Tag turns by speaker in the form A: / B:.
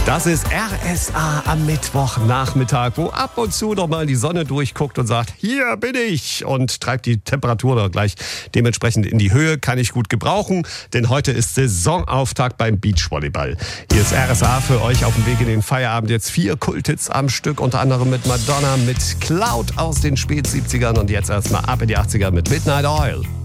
A: Das ist RSA am Mittwochnachmittag, wo ab und zu noch mal die Sonne durchguckt und sagt, hier bin ich, und treibt die Temperatur doch gleich dementsprechend in die Höhe. Kann ich gut gebrauchen, denn heute ist Saisonauftakt beim Beachvolleyball. Hier ist RSA für euch auf dem Weg in den Feierabend. Jetzt 4 Kulthits am Stück, unter anderem mit Madonna, mit Cloud aus den Spät-70ern und jetzt erstmal ab in die 80er mit Midnight Oil.